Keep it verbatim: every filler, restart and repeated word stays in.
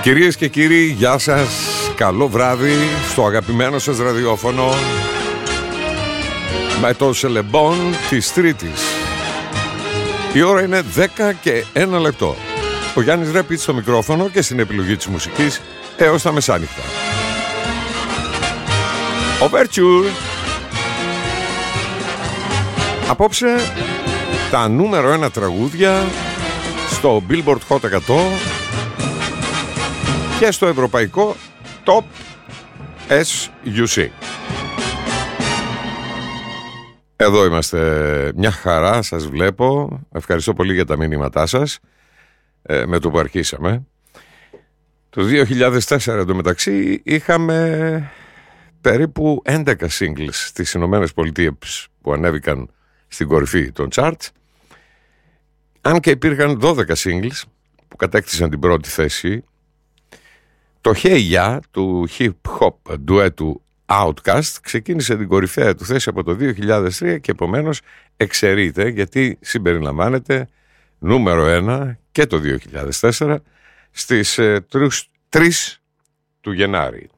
Κυρίες και κύριοι, γεια σας, καλό βράδυ στο αγαπημένο σας ραδιόφωνο με το Σελεμπόν της Τρίτης. Η ώρα είναι δέκα και ένα λεπτό. Ο Γιάννης Ρέπιτς στο μικρόφωνο και στην επιλογή της μουσικής έως τα μεσάνυχτα. Overture. Απόψε τα νούμερο ένα τραγούδια στο Billboard Hot εκατό και στο ευρωπαϊκό Top ες γιου σι. Εδώ είμαστε, μια χαρά σας βλέπω. Ευχαριστώ πολύ για τα μήνυματά σας ε, με το που αρχίσαμε. Το δύο χιλιάδες τέσσερα εντωμεταξύ είχαμε περίπου έντεκα singles στις Ηνωμένες Πολιτείες που ανέβηκαν στην κορυφή των charts, αν και υπήρχαν δώδεκα singles που κατέκτησαν την πρώτη θέση. Το Hey Ya του hip hop ντουέτου Outkast ξεκίνησε την κορυφαία του θέση από το δύο χιλιάδες τρία και επομένως εξαιρείται γιατί συμπεριλαμβάνεται νούμερο ένα και το δύο χιλιάδες τέσσερα στις ε, τρεις του Γενάρη.